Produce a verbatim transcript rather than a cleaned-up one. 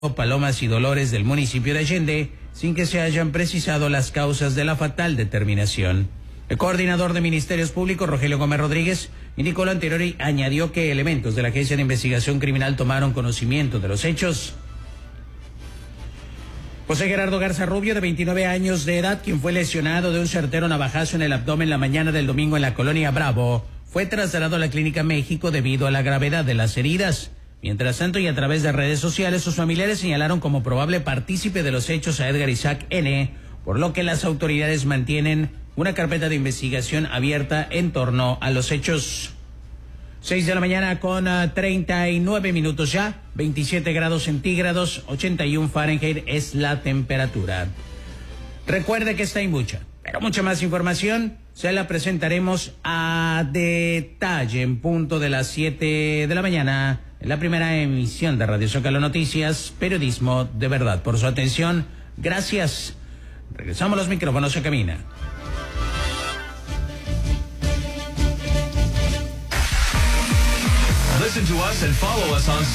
Palomas y Dolores del municipio de Allende, sin que se hayan precisado las causas de la fatal determinación. El coordinador de Ministerios Públicos, Rogelio Gómez Rodríguez, indicó lo anterior y añadió que elementos de la Agencia de Investigación Criminal tomaron conocimiento de los hechos. José Gerardo Garza Rubio, de veintinueve años de edad, quien fue lesionado de un certero navajazo en el abdomen la mañana del domingo en la colonia Bravo, fue trasladado a la Clínica México debido a la gravedad de las heridas. Mientras tanto, y a través de redes sociales, sus familiares señalaron como probable partícipe de los hechos a Edgar Isaac N., por lo que las autoridades mantienen una carpeta de investigación abierta en torno a los hechos. Seis de la mañana con uh, treinta y nueve minutos ya, veintisiete grados centígrados, ochenta y uno Fahrenheit es la temperatura. Recuerde que está hay mucha, pero mucha más información se la presentaremos a detalle en punto de las siete de la mañana en la primera emisión de Radio Zócalo Noticias, periodismo de verdad. Por su atención, gracias. Regresamos los micrófonos a cabina. Listen to us and follow us on